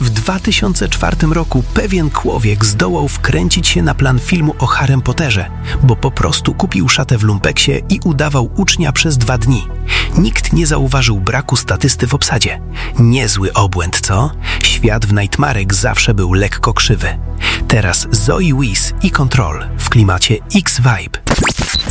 W 2004 roku pewien człowiek zdołał wkręcić się na plan filmu o Harrym Potterze, bo po prostu kupił szatę w lumpeksie i udawał ucznia przez 2 dni. Nikt nie zauważył braku statysty w obsadzie. Niezły obłęd, co? Świat w Nightmarek zawsze był lekko krzywy. Teraz Zoe Wiz i Control w klimacie X-Vibe.